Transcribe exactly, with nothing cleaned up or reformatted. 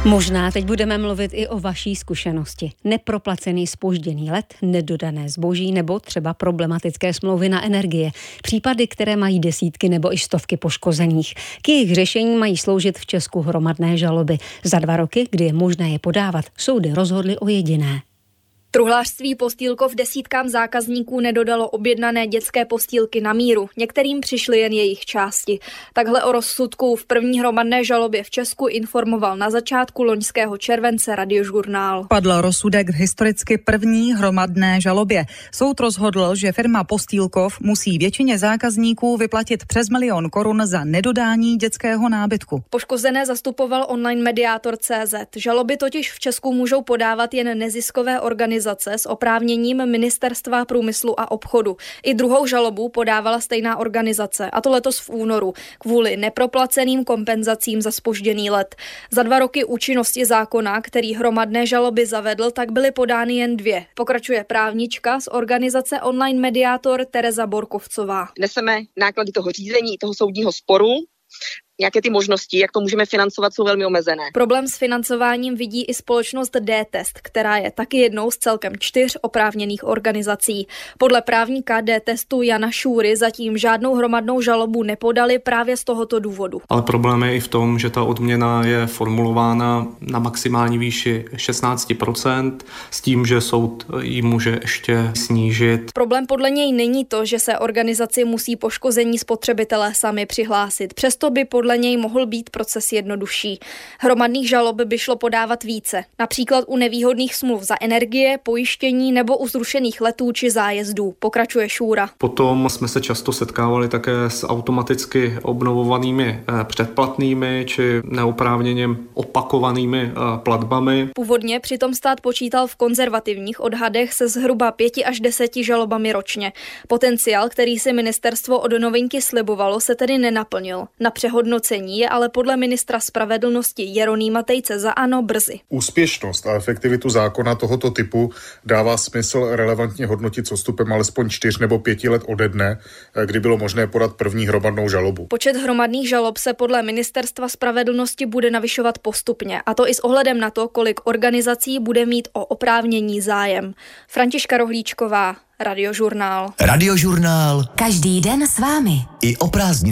Možná teď budeme mluvit i o vaší zkušenosti. Neproplacený zpožděný let, nedodané zboží nebo třeba problematické smlouvy na energie. Případy, které mají desítky nebo i stovky poškozených. K jejich řešení mají sloužit v Česku hromadné žaloby. Za dva roky, kdy je možné je podávat, soudy rozhodly o jediné. Truhlářství Postýlkov desítkám zákazníků nedodalo objednané dětské postýlky na míru. Některým přišly jen jejich části. Takhle o rozsudku v první hromadné žalobě v Česku informoval na začátku loňského července Radiožurnál. Padl rozsudek v historicky první hromadné žalobě. Soud rozhodl, že firma Postýlkov musí většině zákazníků vyplatit přes milion korun za nedodání dětského nábytku. Poškozené zastupoval online mediátor tečka cé zet. Žaloby totiž v Česku můžou podávat jen neziskové organizace s oprávněním Ministerstva průmyslu a obchodu. I druhou žalobu podávala stejná organizace, a to letos v únoru, kvůli neproplaceným kompenzacím za zpožděný let. Za dva roky účinnosti zákona, který hromadné žaloby zavedl, tak byly podány jen dvě. Pokračuje právnička z organizace Online Mediátor Tereza Borkovcová. Neseme náklady toho řízení, toho soudního sporu. Nějaké ty možnosti, jak to můžeme financovat, jsou velmi omezené. Problém s financováním vidí i společnost D-Test, která je taky jednou z celkem čtyř oprávněných organizací. Podle právníka D-Testu Jana Šúry zatím žádnou hromadnou žalobu nepodali právě z tohoto důvodu. Ale problém je i v tom, že ta odměna je formulována na maximální výši šestnáct procent s tím, že soud ji může ještě snížit. Problém podle něj není to, že se organizaci musí poškození spotřebitelé sami přihlásit. Přesto by podle Podle něj mohl být proces jednodušší. Hromadných žalob by šlo podávat více, například u nevýhodných smluv za energie, pojištění nebo u zrušených letů či zájezdů, pokračuje Šúra. Potom jsme se často setkávali také s automaticky obnovovanými předplatnými či neoprávněně opakovanými platbami. Původně přitom stát počítal v konzervativních odhadech se zhruba pěti až deseti žalobami ročně. Potenciál, který si ministerstvo od novinky slibovalo, se tedy nenaplnil. Na přehodnocení je ale podle ministra spravedlnosti Jeronýma Tejce za ANO brzy. Úspěšnost a efektivitu zákona tohoto typu dává smysl relevantně hodnotit s odstupem alespoň čtyř nebo pěti let ode dne, kdy bylo možné podat první hromadnou žalobu. Počet hromadných žalob se podle ministerstva spravedlnosti bude navyšovat postupně, a to i s ohledem na to, kolik organizací bude mít o oprávnění zájem. Františka Rohlíčková, Radiožurnál. Radiožurnál. Každý den s vámi. I o prázdninách.